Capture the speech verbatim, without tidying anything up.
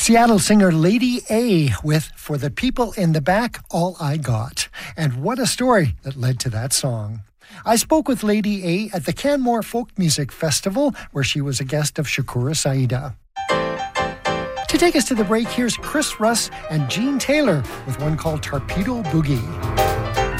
Seattle singer Lady A with For the People in the Back, All I Got. And what a story that led to that song. I spoke with Lady A at the Canmore Folk Music Festival, where she was a guest of Shakura Saida. To take us to the break, here's Chris Russ and Gene Taylor with one called Torpedo Boogie.